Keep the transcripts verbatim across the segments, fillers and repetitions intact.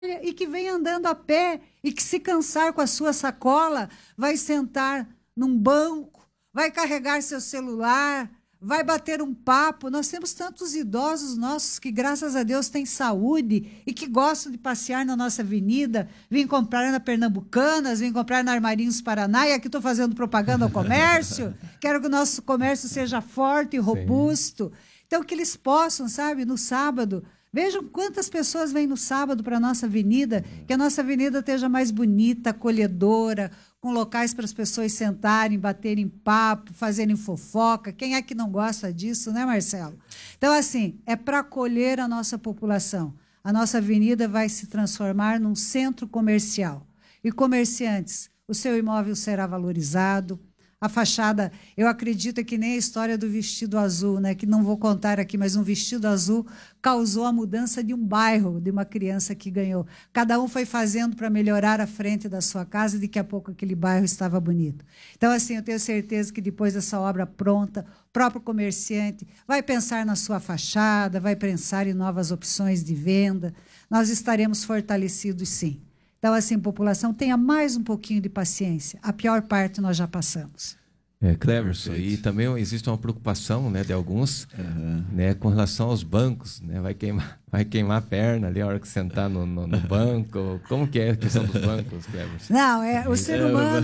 e que vem andando a pé e que, se cansar com a sua sacola, vai sentar num banco, vai carregar seu celular, vai bater um papo. Nós temos tantos idosos nossos que, graças a Deus, têm saúde e que gostam de passear na nossa avenida, vêm comprar na Pernambucanas, vêm comprar na Armarinhos Paraná, e aqui estou fazendo propaganda ao comércio, quero que o nosso comércio seja forte e robusto. Sim. Então, que eles possam, sabe, no sábado... Vejam quantas pessoas vêm no sábado para a nossa avenida, que a nossa avenida esteja mais bonita, acolhedora, com locais para as pessoas sentarem, baterem papo, fazerem fofoca. Quem é que não gosta disso, né, Marcelo? Então, assim, é para acolher a nossa população. A nossa avenida vai se transformar num centro comercial. E, comerciantes, o seu imóvel será valorizado. A fachada, eu acredito que nem a história do vestido azul, né? Que não vou contar aqui, mas um vestido azul causou a mudança de um bairro, de uma criança que ganhou. Cada um foi fazendo para melhorar a frente da sua casa e daqui a pouco aquele bairro estava bonito. Então, assim, eu tenho certeza que depois dessa obra pronta, o próprio comerciante vai pensar na sua fachada, vai pensar em novas opções de venda. Nós estaremos fortalecidos, sim. Então, assim, população, tenha mais um pouquinho de paciência. A pior parte nós já passamos. É, Cleverson, e também existe uma preocupação, né, de alguns, uhum. né, com relação aos bancos, né, vai queimar, vai queimar a perna ali a hora que sentar no, no, no banco. Como que é a questão dos bancos, Cleverson? Não, é, o ser humano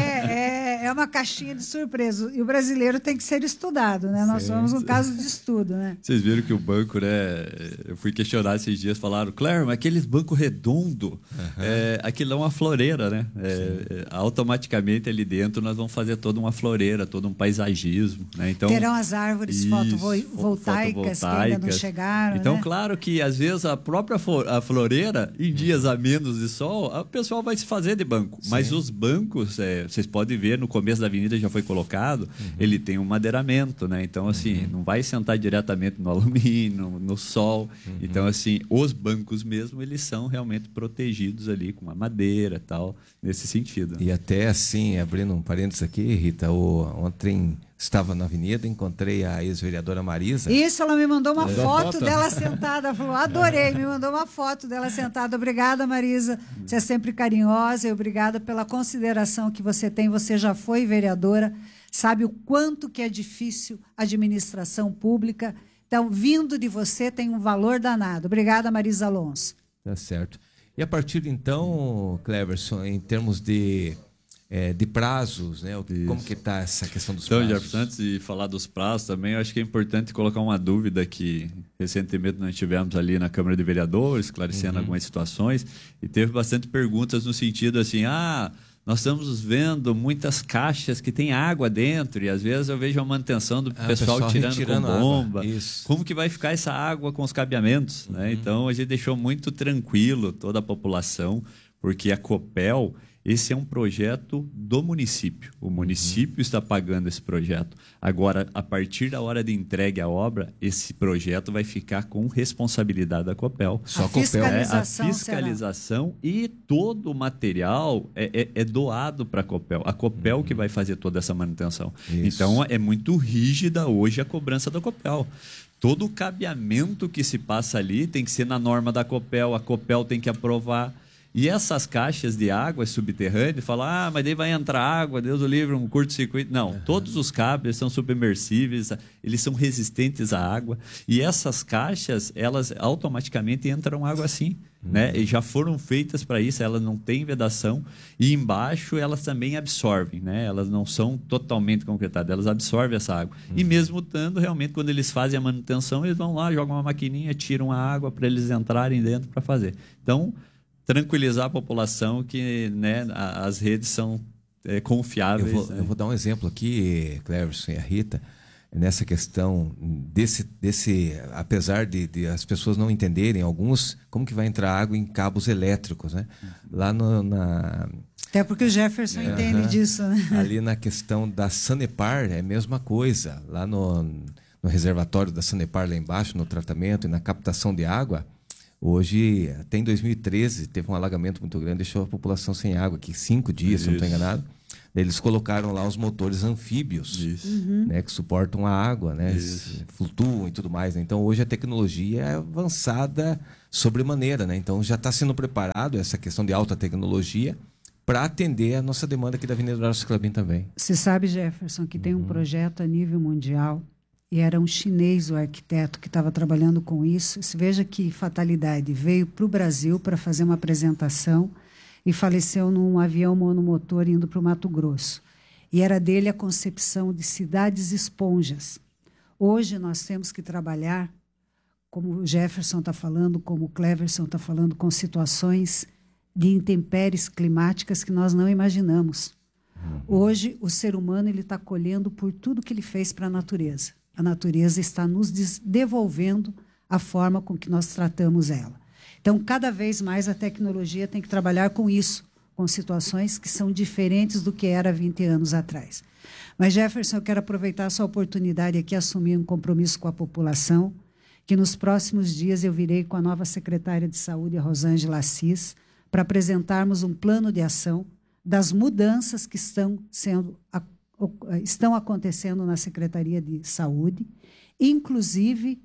é, é, é uma caixinha de surpresa, e o brasileiro tem que ser estudado, né? Nós sim, somos um sim. caso de estudo, né? Vocês viram que o banco, né, eu fui questionar esses dias, falaram, Claire, mas aqueles bancos redondos, uhum. é, aquilo é uma floreira, né? É, automaticamente ali dentro nós vamos fazer toda uma floreira, todo um paisagismo, né? Então, terão as árvores isso, fotovoltaicas, fotovoltaicas que ainda não chegaram. Então, né? claro que às vezes a própria a floreira, em dias a menos de sol, o pessoal vai se fazer de banco. Sim. Mas os bancos, é, vocês podem ver, no começo da avenida já foi colocado, uhum. ele tem um madeiramento, né? Então, assim, uhum. não vai sentar diretamente no alumínio, no sol. Uhum. Então, assim, os bancos mesmo, eles são realmente protegidos ali com a madeira e tal, nesse sentido. E até assim, abrindo um parênteses aqui, Rita, o ontem estava na avenida, encontrei a ex-vereadora Marisa. Isso, ela me mandou uma é. foto, foto dela sentada. Ela falou, adorei, me mandou uma foto dela sentada. Obrigada, Marisa. Você é sempre carinhosa e obrigada pela consideração que você tem. Você já foi vereadora, sabe o quanto que é difícil a administração pública. Então, vindo de você, tem um valor danado. Obrigada, Marisa Alonso. Tá certo. E a partir de então, Cleverson, em termos de... É, de prazos, né? Como que está essa questão dos então, prazos? Então, Jefferson, antes de falar dos prazos também, eu acho que é importante colocar uma dúvida que recentemente nós tivemos ali na Câmara de Vereadores, esclarecendo uhum. algumas situações, e teve bastante perguntas no sentido assim, ah, nós estamos vendo muitas caixas que tem água dentro, e às vezes eu vejo a manutenção do ah, pessoal, pessoal tirando com bomba. Como que vai ficar essa água com os cabeamentos? Uhum. Né? Então, a gente deixou muito tranquilo toda a população, porque a Copel... Esse é um projeto do município. O município uhum. está pagando esse projeto. Agora, a partir da hora de entregue à obra, esse projeto vai ficar com responsabilidade da Copel. Só a a fiscalização, é, a fiscalização e todo o material é, é, é doado para a Copel. A Copel uhum. que vai fazer toda essa manutenção. Isso. Então, é muito rígida hoje a cobrança da Copel. Todo o cabeamento que se passa ali tem que ser na norma da Copel. A Copel tem que aprovar. E essas caixas de água subterrâneas, falam, ah, mas daí vai entrar água, Deus o livre, um curto-circuito. Não, uhum. todos os cabos são submersíveis, eles são resistentes à água. E essas caixas, elas automaticamente entram água assim. Uhum. Né? E já foram feitas para isso, elas não têm vedação. E embaixo elas também absorvem, né? Elas não são totalmente concretadas, elas absorvem essa água. Uhum. E mesmo estando, realmente, quando eles fazem a manutenção, eles vão lá, jogam uma maquininha, tiram a água para eles entrarem dentro para fazer. Então... tranquilizar a população que, né, as redes são é, confiáveis. Eu vou, né? eu vou dar um exemplo aqui, Cleverson e a Rita, nessa questão desse, desse apesar de, de as pessoas não entenderem, alguns, como que vai entrar água em cabos elétricos, né? Lá no, na... Até porque o Jefferson uh-huh. entende disso, né? Ali na questão da Sanepar é a mesma coisa. Lá no, no reservatório da Sanepar, lá embaixo, no tratamento e na captação de água, hoje, até em dois mil e treze, teve um alagamento muito grande, deixou a população sem água, aqui cinco dias, Isso. se não estou enganado. Eles colocaram lá os motores anfíbios, Isso. né, que suportam a água, né, Isso. flutuam e tudo mais, né? Então hoje a tecnologia é avançada sobremaneira, né? Então já está sendo preparado essa questão de alta tecnologia para atender a nossa demanda aqui da Avenida Horácio Clabin também. Você sabe, Jefferson, que tem um projeto a nível mundial e era um chinês o arquiteto que estava trabalhando com isso. Você veja que fatalidade. Veio para o Brasil para fazer uma apresentação e faleceu num avião monomotor indo para o Mato Grosso. E era dele a concepção de cidades esponjas. Hoje nós temos que trabalhar, como o Jefferson está falando, como o Cleverson está falando, com situações de intempéries climáticas que nós não imaginamos. Hoje, o ser humano ele está colhendo por tudo que ele fez para a natureza. A natureza está nos devolvendo a forma com que nós tratamos ela. Então, cada vez mais a tecnologia tem que trabalhar com isso, com situações que são diferentes do que era vinte anos atrás. Mas, Jefferson, eu quero aproveitar essa oportunidade aqui, assumir um compromisso com a população, que nos próximos dias eu virei com a nova secretária de Saúde, a Rosângela Assis, para apresentarmos um plano de ação das mudanças que estão, sendo, estão acontecendo na Secretaria de Saúde. Inclusive,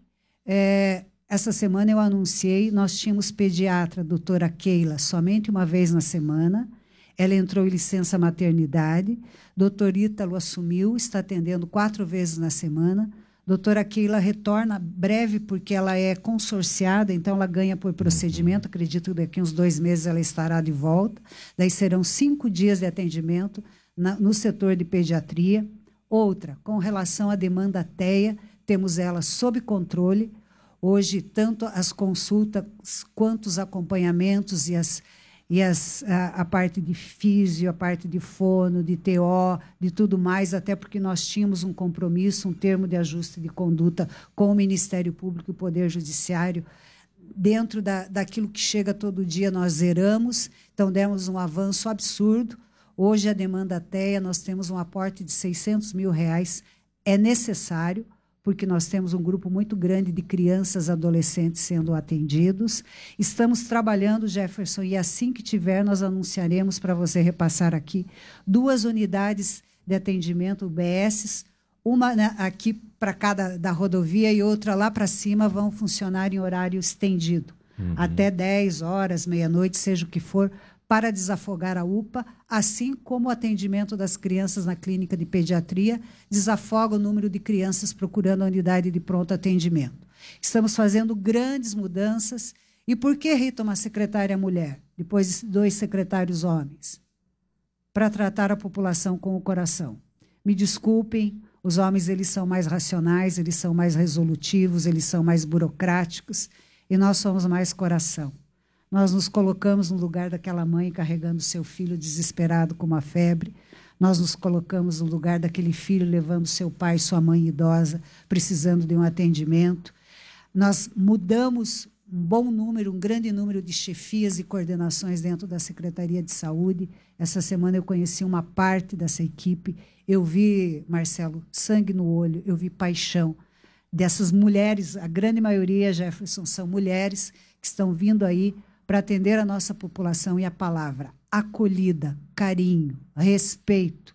é, essa semana eu anunciei, nós tínhamos pediatra, a doutora Keila, somente uma vez na semana. Ela entrou em licença maternidade. Doutor Ítalo assumiu, está atendendo quatro vezes na semana. Doutora Keila retorna breve, porque ela é consorciada, então ela ganha por procedimento. Acredito que daqui a uns dois meses ela estará de volta. Daí serão cinco dias de atendimento na, no setor de pediatria. Outra, com relação à demanda T E A, temos ela sob controle. Hoje, tanto as consultas quanto os acompanhamentos e, as, e as, a, a parte de físio, a parte de fono, de T O, de tudo mais, até porque nós tínhamos um compromisso, um termo de ajuste de conduta com o Ministério Público e o Poder Judiciário. Dentro da, daquilo que chega todo dia, nós zeramos, então demos um avanço absurdo. Hoje, a demanda T E A, nós temos um aporte de seiscentos mil reais, é necessário, porque nós temos um grupo muito grande de crianças e adolescentes sendo atendidos. Estamos trabalhando, Jefferson, e assim que tiver, nós anunciaremos para você repassar aqui duas unidades de atendimento U B S, uma, né, aqui para cada da rodovia e outra lá para cima, vão funcionar em horário estendido, uhum. até dez horas, meia-noite, seja o que for, para desafogar a U P A, assim como o atendimento das crianças na clínica de pediatria desafoga o número de crianças procurando a unidade de pronto atendimento. Estamos fazendo grandes mudanças. E por que, Rita, uma secretária mulher, depois de dois secretários homens? Para tratar a população com o coração. Me desculpem, os homens eles são mais racionais, eles são mais resolutivos, eles são mais burocráticos, e nós somos mais coração. Nós nos colocamos no lugar daquela mãe carregando seu filho desesperado com uma febre. Nós nos colocamos no lugar daquele filho levando seu pai e sua mãe idosa, precisando de um atendimento. Nós mudamos um bom número, um grande número de chefias e coordenações dentro da Secretaria de Saúde. Essa semana eu conheci uma parte dessa equipe. Eu vi, Marcelo, sangue no olho, eu vi paixão dessas mulheres. A grande maioria, Jefferson, são mulheres que estão vindo aí para atender a nossa população, e a palavra acolhida, carinho, respeito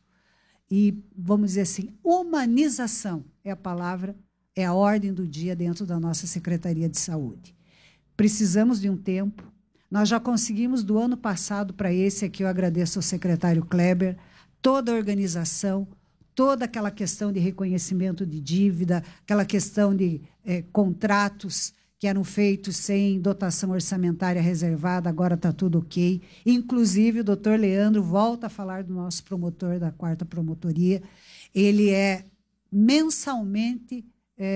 e, vamos dizer assim, humanização é a palavra, é a ordem do dia dentro da nossa Secretaria de Saúde. Precisamos de um tempo. Nós já conseguimos do ano passado para esse aqui, eu agradeço ao secretário Kleber, toda a organização, toda aquela questão de reconhecimento de dívida, aquela questão de eh, contratos que eram feitos sem dotação orçamentária reservada, agora está tudo ok. Inclusive, o doutor Leandro volta a falar do nosso promotor da quarta promotoria. Ele é, mensalmente,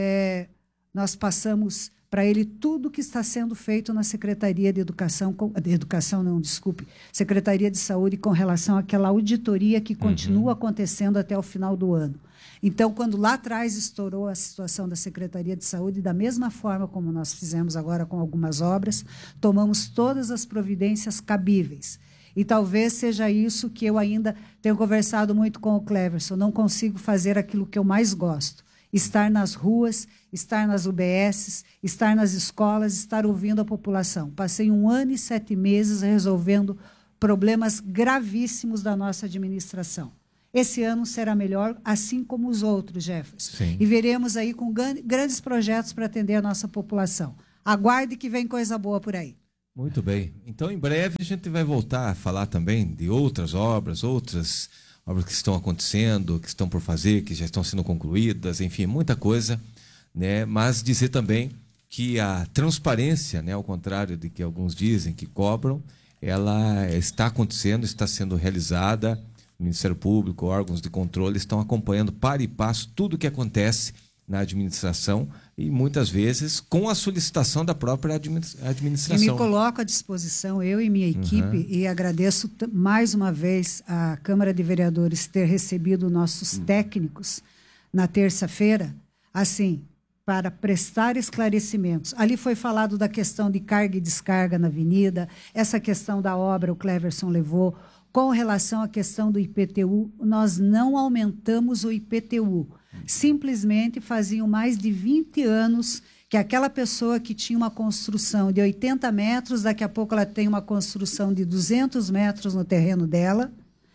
é, nós passamos para ele tudo que está sendo feito na Secretaria de Educação, de Educação não, desculpe, Secretaria de Saúde com relação àquela auditoria que continua uhum. acontecendo até o final do ano. Então, quando lá atrás estourou a situação da Secretaria de Saúde, da mesma forma como nós fizemos agora com algumas obras, tomamos todas as providências cabíveis. E talvez seja isso que eu ainda tenho conversado muito com o Cleverson, não consigo fazer aquilo que eu mais gosto, estar nas ruas, estar nas U B S, estar nas escolas, estar ouvindo a população. Passei um ano e sete meses resolvendo problemas gravíssimos da nossa administração. esse ano será melhor, assim como os outros, Jefferson. Sim. E veremos aí com grandes projetos para atender a nossa população. Aguarde que vem coisa boa por aí. Muito bem. Então, em breve, a gente vai voltar a falar também de outras obras, outras obras que estão acontecendo, que estão por fazer, que já estão sendo concluídas, enfim, muita coisa, né? Mas dizer também que a transparência, né, ao contrário de que alguns dizem que cobram, ela está acontecendo, está sendo realizada. O Ministério Público, órgãos de controle estão acompanhando para e passo tudo o que acontece na administração e muitas vezes com a solicitação da própria administração. E me coloco à disposição, eu e minha equipe, uhum. e agradeço mais uma vez a Câmara de Vereadores ter recebido nossos uhum. técnicos na terça-feira, assim, para prestar esclarecimentos. Ali foi falado da questão de carga e descarga na avenida, essa questão da obra o Cleverson levou. Com relação à questão do I P T U, nós não aumentamos o I P T U. Simplesmente faziam mais de vinte anos que aquela pessoa que tinha uma construção de oitenta metros, daqui a pouco ela tem uma construção de duzentos metros no terreno dela.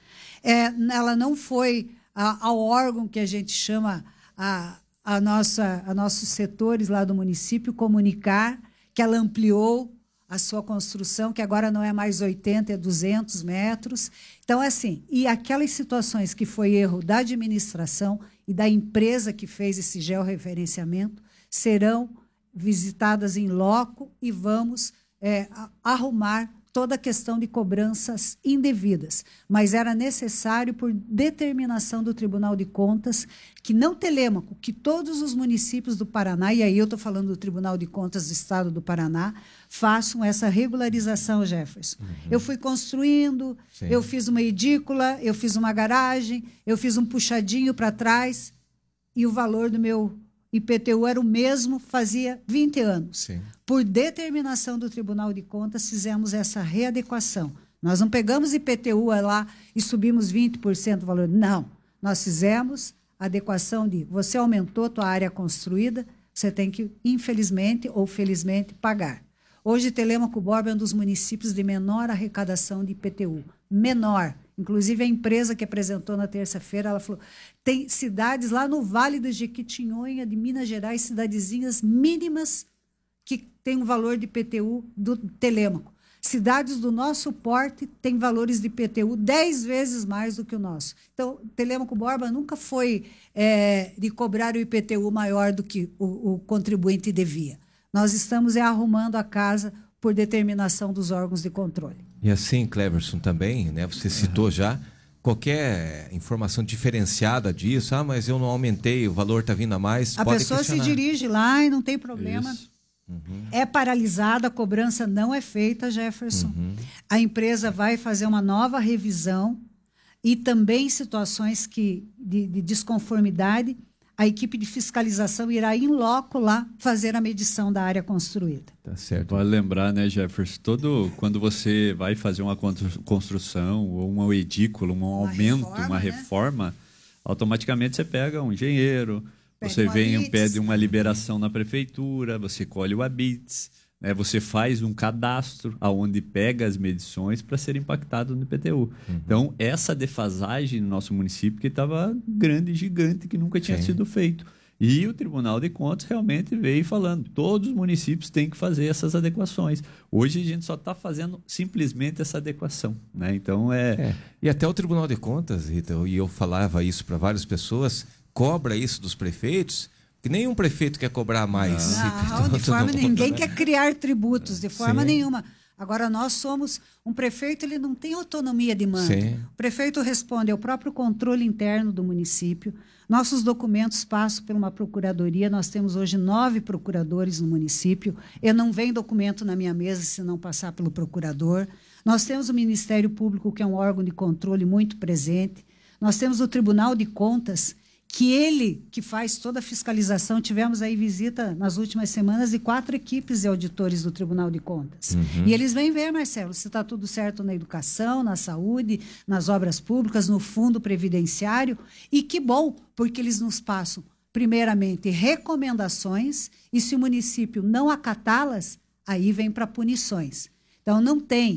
É, ela não foi a, ao órgão que a gente chama a, a, nossa, a nossos setores lá do município comunicar que ela ampliou a sua construção, que agora não é mais oitenta, é duzentos metros. Então, assim, e aquelas situações que foi erro da administração e da empresa que fez esse georreferenciamento serão visitadas em loco e vamos é, arrumar toda a questão de cobranças indevidas. Mas era necessário, por determinação do Tribunal de Contas, que não Telêmaco, que todos os municípios do Paraná, e aí eu estou falando do Tribunal de Contas do Estado do Paraná, façam essa regularização, Jefferson. Uhum. Eu fui construindo, Sim. eu fiz uma edícula, eu fiz uma garagem, eu fiz um puxadinho para trás, e o valor do meu I P T U era o mesmo, fazia vinte anos. Sim. Por determinação do Tribunal de Contas, fizemos essa readequação. Nós não pegamos I P T U lá e subimos vinte por cento do valor. Não. Nós fizemos a adequação de você aumentou a tua área construída, você tem que, infelizmente ou felizmente, pagar. Hoje, Telêmaco Borba é um dos municípios de menor arrecadação de I P T U. Menor. Inclusive, a empresa que apresentou na terça-feira, ela falou, tem cidades lá no Vale do Jequitinhonha, de Minas Gerais, cidadezinhas mínimas que têm um valor de I P T U do Telêmaco. Cidades do nosso porte têm valores de I P T U dez vezes mais do que o nosso. Então, Telêmaco Borba nunca foi é, de cobrar o I P T U maior do que o, o contribuinte devia. Nós estamos é, arrumando a casa por determinação dos órgãos de controle. E assim, Cleverson, também, né? Você citou já, qualquer informação diferenciada disso, ah, mas eu não aumentei, o valor está vindo a mais, a pode pessoa questionar. Se dirige lá e não tem problema. Uhum. É paralisada, a cobrança não é feita, Jefferson. Uhum. A empresa vai fazer uma nova revisão e também situações que, de, de desconformidade, a equipe de fiscalização irá em loco lá fazer a medição da área construída. Tá certo. Vale lembrar, né, Jefferson, todo, quando você vai fazer uma construção ou uma edícula, um uma aumento, reforma, uma né? reforma, automaticamente você pega um engenheiro, pede você um vem habits. pede uma liberação na prefeitura, você colhe o habits, né, você faz um cadastro aonde pega as medições para ser impactado no I P T U. Uhum. Então, essa defasagem no nosso município que estava grande, gigante, que nunca tinha Sim. sido feito. E o Tribunal de Contas realmente veio falando, todos os municípios têm que fazer essas adequações. Hoje a gente só está fazendo simplesmente essa adequação, né? Então é... é... E até o Tribunal de Contas, Rita, e eu falava isso para várias pessoas, cobra isso dos prefeitos, que nenhum prefeito quer cobrar mais. Não, de forma nenhuma. Ninguém quer criar tributos, de forma Sim. nenhuma. Agora, nós somos... Um prefeito, ele não tem autonomia de mando. Sim. O prefeito responde ao próprio controle interno do município. Nossos documentos passam por uma procuradoria. Nós temos hoje nove procuradores no município. Eu não vem documento na minha mesa se não passar pelo procurador. Nós temos o Ministério Público, que é um órgão de controle muito presente. Nós temos o Tribunal de Contas, que ele que faz toda a fiscalização. Tivemos aí visita nas últimas semanas de quatro equipes de auditores do Tribunal de Contas. Uhum. E eles vêm ver, Marcelo, se está tudo certo na educação, na saúde, nas obras públicas, no fundo previdenciário. E que bom, porque eles nos passam, primeiramente, recomendações, e se o município não acatá-las, aí vem para punições. Então, não tem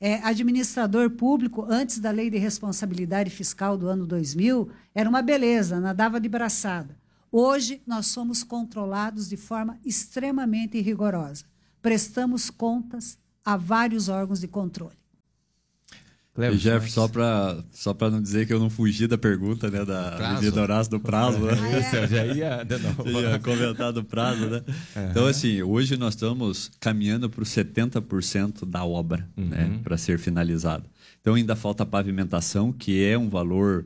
é, administrador público, antes da Lei de Responsabilidade Fiscal do ano dois mil, era uma beleza, nadava de braçada. Hoje, nós somos controlados de forma extremamente rigorosa. Prestamos contas a vários órgãos de controle. E Jeff, só para só para não dizer que eu não fugi da pergunta, né, da menina Horácio do prazo, né? Ah, é. Eu já ia, de novo. ia comentar do prazo, né? Uhum. Então, assim, hoje nós estamos caminhando para os setenta por cento da obra, uhum. né, para ser finalizada. Então, ainda falta a pavimentação, que é um valor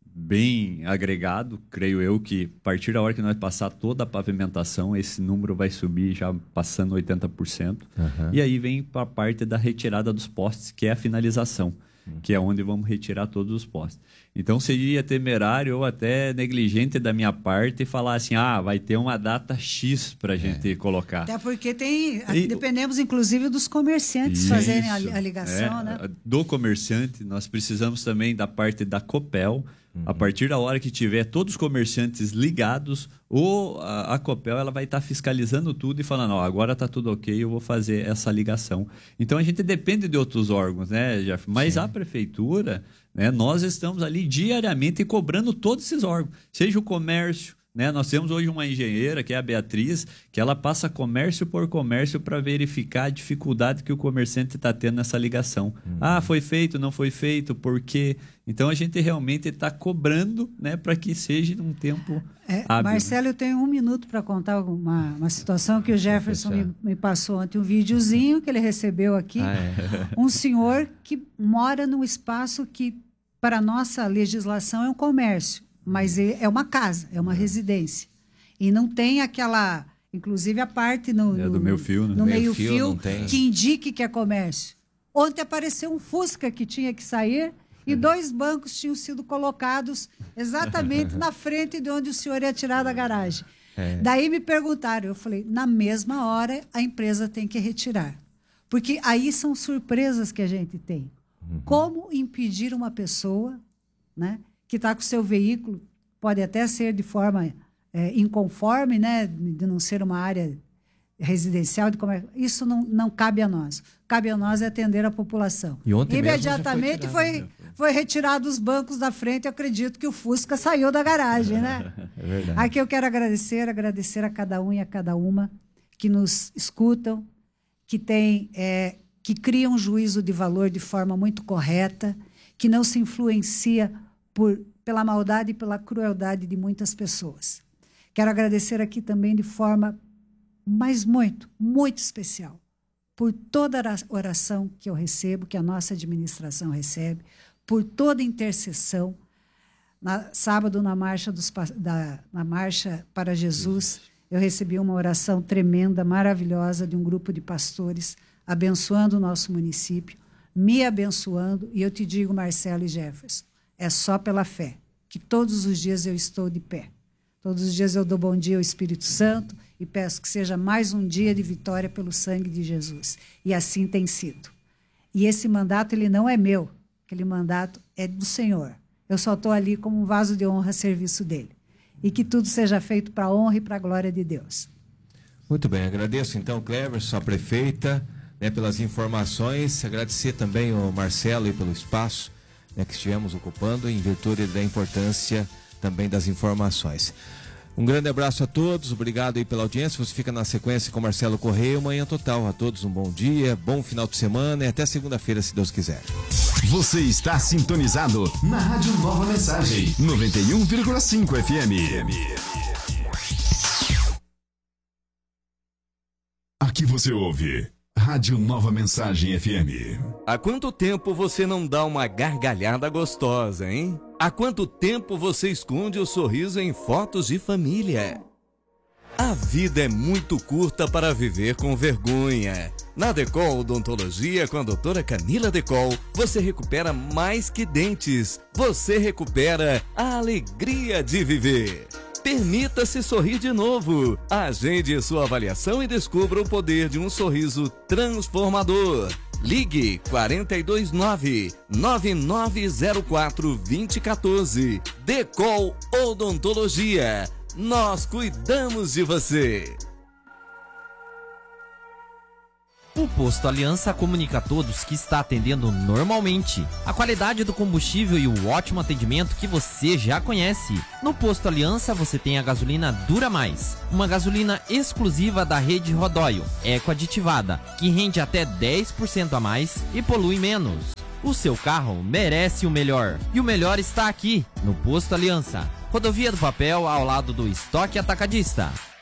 bem agregado. Creio eu que, a partir da hora que nós passar toda a pavimentação, esse número vai subir já passando oitenta por cento. Uhum. E aí vem para a parte da retirada dos postes, que é a finalização. Que é onde vamos retirar todos os postes. Então, seria temerário ou até negligente da minha parte falar assim, ah, vai ter uma data X para a gente é. colocar. Até porque tem, e, dependemos, inclusive, dos comerciantes isso, fazerem a, a ligação. É, né? Do comerciante, nós precisamos também da parte da Copel. Uhum. A partir da hora que tiver todos os comerciantes ligados, ou a, a Copel ela vai estar tá fiscalizando tudo e falando, ó, agora está tudo ok, eu vou fazer essa ligação. Então, a gente depende de outros órgãos, né, Jeff? Mas Sim. a prefeitura, né, nós estamos ali diariamente cobrando todos esses órgãos, seja o comércio, né? Nós temos hoje uma engenheira, que é a Beatriz, que ela passa comércio por comércio para verificar a dificuldade que o comerciante está tendo nessa ligação. Uhum. Ah, foi feito, não foi feito, por quê? Então, a gente realmente está cobrando, né, para que seja um tempo é, hábil. Marcelo, eu tenho um minuto para contar uma, uma situação que o Jefferson me, me passou ontem, um videozinho que ele recebeu aqui. Ah, é. Um senhor que mora num espaço que, para a nossa legislação, é um comércio. Mas é uma casa, é uma residência. E não tem aquela... Inclusive a parte no, é do meio fio, né? no meio fio, fio que indique que é comércio. Ontem apareceu um Fusca que tinha que sair e dois bancos tinham sido colocados exatamente na frente de onde o senhor ia tirar da garagem. É. Daí me perguntaram, eu falei, na mesma hora a empresa tem que retirar. Porque aí são surpresas que a gente tem. Uhum. Como impedir uma pessoa, né, que está com o seu veículo, pode até ser de forma é, inconforme, né, de não ser uma área residencial, de comércio. Isso não, não cabe a nós. Cabe a nós é atender a população. E ontem imediatamente foi, tirado, foi, foi retirado os bancos da frente. Eu acredito que o Fusca saiu da garagem, né? É verdade. Aqui eu quero agradecer, agradecer a cada um e a cada uma que nos escutam, que tem, é, que criam um juízo de valor de forma muito correta, que não se influencia por, pela maldade e pela crueldade de muitas pessoas. Quero agradecer aqui também de forma, mas muito, muito especial, por toda a oração que eu recebo, que a nossa administração recebe, por toda intercessão. Na, sábado, na marcha, dos, da, na marcha para Jesus, eu recebi uma oração tremenda, maravilhosa, de um grupo de pastores, abençoando o nosso município, me abençoando, e eu te digo, Marcelo e Jefferson, é só pela fé, que todos os dias eu estou de pé. Todos os dias eu dou bom dia ao Espírito Santo e peço que seja mais um dia de vitória pelo sangue de Jesus. E assim tem sido. E esse mandato ele não é meu, aquele mandato é do Senhor. Eu só estou ali como um vaso de honra a serviço dele. E que tudo seja feito para a honra e para a glória de Deus. Muito bem, agradeço então, Cleverson, a prefeita, né, pelas informações. Agradecer também ao Marcelo e pelo espaço, né, que estivemos ocupando, em virtude da importância também das informações. Um grande abraço a todos, obrigado aí pela audiência. Você fica na sequência com Marcelo Correia, Manhã Total. A todos um bom dia, bom final de semana e até segunda-feira, se Deus quiser. Você está sintonizado na Rádio Nova Mensagem, noventa e um vírgula cinco F M. Aqui você ouve Rádio Nova Mensagem F M. Há quanto tempo você não dá uma gargalhada gostosa, hein? Há quanto tempo você esconde o sorriso em fotos de família? A vida é muito curta para viver com vergonha. Na Decol Odontologia, com a doutora Camila Decol, você recupera mais que dentes. Você recupera a alegria de viver. Permita-se sorrir de novo. Agende sua avaliação e descubra o poder de um sorriso transformador. Ligue quatro dois nove, nove nove zero quatro, dois zero um quatro. Decol Odontologia. Nós cuidamos de você. O Posto Aliança comunica a todos que está atendendo normalmente. A qualidade do combustível e o ótimo atendimento que você já conhece. No Posto Aliança você tem a gasolina Dura Mais, uma gasolina exclusiva da rede Rodóio, eco-aditivada, que rende até dez por cento a mais e polui menos. O seu carro merece o melhor. E o melhor está aqui, no Posto Aliança. Rodovia do Papel, ao lado do Estoque Atacadista.